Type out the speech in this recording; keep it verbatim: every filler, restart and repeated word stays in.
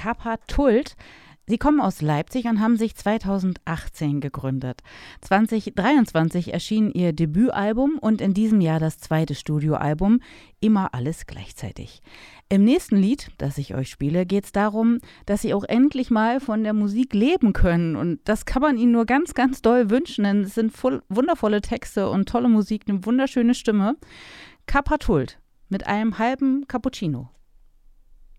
Kappa-Tult. Sie kommen aus Leipzig und haben sich zweitausendachtzehn gegründet. zwanzig dreiundzwanzig erschien ihr Debütalbum und in diesem Jahr das zweite Studioalbum, Immer alles gleichzeitig. Im nächsten Lied, das ich euch spiele, geht es darum, dass sie auch endlich mal von der Musik leben können. Und das kann man ihnen nur ganz, ganz doll wünschen, denn es sind voll, wundervolle Texte und tolle Musik, eine wunderschöne Stimme. Kappa-Tult mit einem halben Cappuccino.